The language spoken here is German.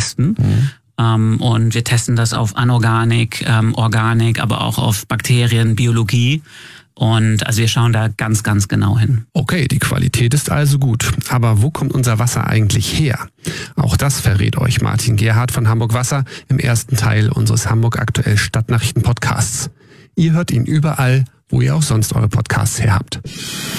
testen. Und wir testen das auf Anorganik, Organik, aber auch auf Bakterien, Biologie. Und also wir schauen da ganz, ganz genau hin. Okay, die Qualität ist also gut. Aber wo kommt unser Wasser eigentlich her? Auch das verrät euch Martin Gerhardt von Hamburg Wasser im ersten Teil unseres Hamburg Aktuell Stadtnachrichten Podcasts. Ihr hört ihn überall, wo ihr auch sonst eure Podcasts her habt.